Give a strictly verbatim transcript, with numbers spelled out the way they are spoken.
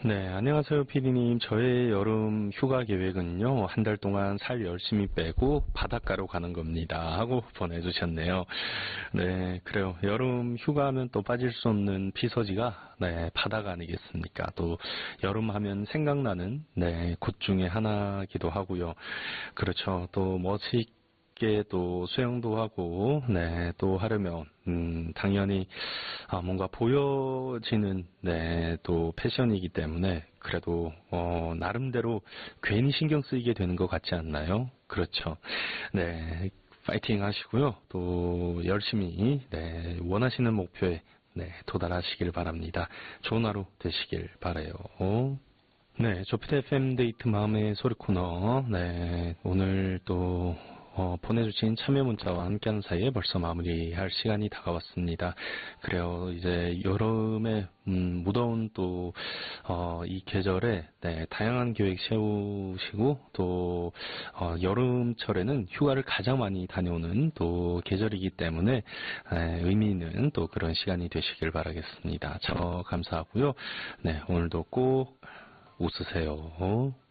네, 안녕하세요, 피디님. 저의 여름 휴가 계획은요, 한 달 동안 살 열심히 빼고 바닷가로 가는 겁니다. 하고 보내주셨네요. 네, 그래요. 여름 휴가하면 또 빠질 수 없는 피서지가, 네, 바다가 아니겠습니까? 또, 여름 하면 생각나는, 네, 곳 중에 하나기도 하고요. 그렇죠. 또, 멋있 게 또 수영도 하고, 네, 또 하려면, 음, 당연히, 아, 뭔가 보여지는, 네, 또 패션이기 때문에, 그래도, 어, 나름대로 괜히 신경 쓰이게 되는 것 같지 않나요? 그렇죠. 네, 파이팅 하시고요. 또, 열심히, 네, 원하시는 목표에, 네, 도달하시길 바랍니다. 좋은 하루 되시길 바라요. 네, 조피디 에프엠 데이트 마음의 소리 코너. 네, 오늘 또, 어, 보내주신 참여 문자와 함께하는 사이에 벌써 마무리할 시간이 다가왔습니다. 그래요, 이제 여름에, 음, 무더운 또, 어, 이 계절에, 네, 다양한 계획 세우시고, 또, 어, 여름철에는 휴가를 가장 많이 다녀오는 또 계절이기 때문에, 네, 의미 있는 또 그런 시간이 되시길 바라겠습니다. 저 감사하고요. 네, 오늘도 꼭 웃으세요.